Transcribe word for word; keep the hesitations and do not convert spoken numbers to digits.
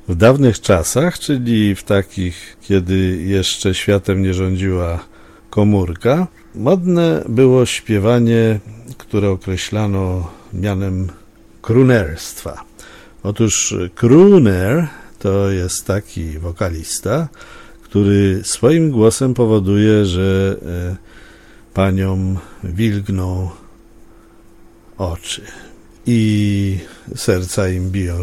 W dawnych czasach, czyli w takich, kiedy jeszcze światem nie rządziła komórka, modne było śpiewanie, które określano mianem croonerstwa. Otóż crooner to jest taki wokalista, który swoim głosem powoduje, że paniom wilgną oczy i serca im biją